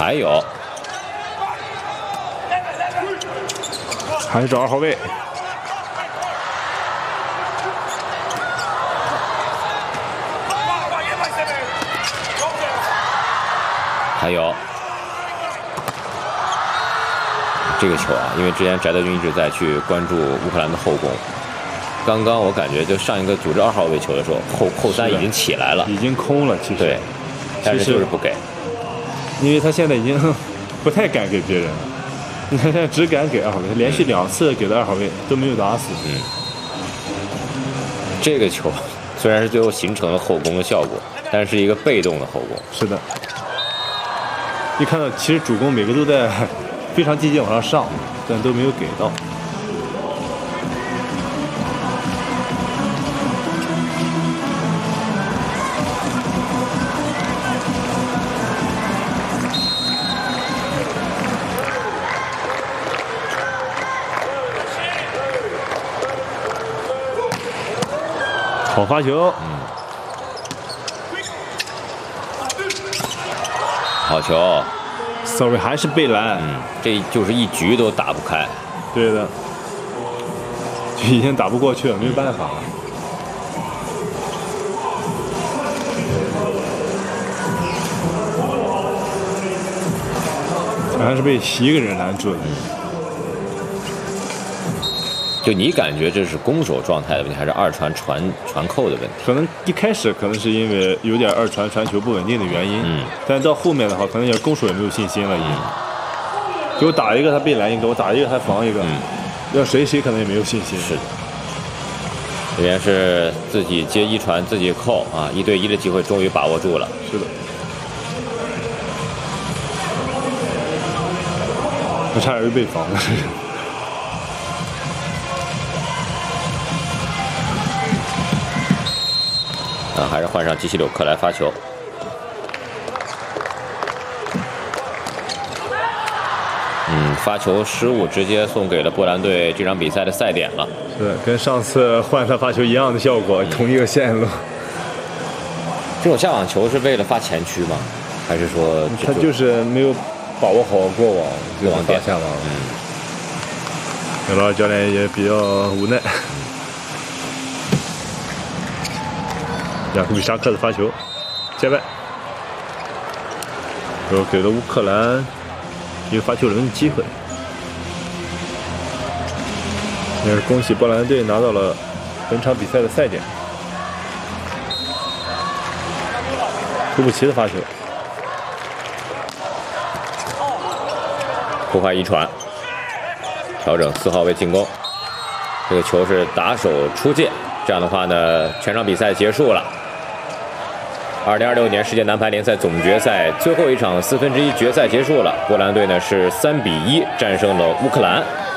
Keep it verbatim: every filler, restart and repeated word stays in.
还有， 还是找二号位。 还有这个球啊，因为之前翟德军一直在去关注乌克兰的后攻。刚刚我感觉就上一个组织二号位球的时候，后后三已经起来了， 已经空了，其实对，但是就是不给， 因为他现在已经不太敢给别人了，你看现在只敢给二号位，连续两次给的二号位都没有打死。 嗯，这个球虽然是最后形成了后攻的效果，但是一个被动的后攻。 是的。一看到，其实主攻每个都在非常积极往上上，但都没有给到。好发球， 嗯，好球。 sorry， 还是被拦。 嗯，这就是一局都打不开。 对的，就已经打不过去了，没有办法了。还是被一个人拦住了。 就你感觉这是攻守状态的问题，还是二传传传扣的问题？ 可能一开始可能是因为有点二传传球不稳定的原因，嗯，但到后面的话，可能也攻守也没有信心了，已经。嗯、给我打一个他被拦一个，我打一个他防一个，嗯，要谁谁可能也没有信心。 是的，这边是自己接一传自己扣啊，一对一的机会终于把握住了。 是的，我差点就被防了。 啊，还是换上基西柳克来发球。嗯，发球失误直接送给了波兰队这场比赛的赛点了。 是，跟上次换他发球一样的效果，嗯、同一个线路。 这种下网球是为了发前区吗？还是说他就是没有把握好过网， 过网点下网？嗯，刘老师教练也比较无奈。雅库比沙克的发球，界外，然后给了乌克兰一个发球轮的机会。也是恭喜波兰队拿到了本场比赛的赛点。库布齐的发球， 破坏一传，调整四号位进攻。这个球是打手出界，这样的话呢，全场比赛结束了。二零二六年世界男排联赛总决赛最后一场四分之一决赛结束了，波兰队呢是三比一战胜了乌克兰。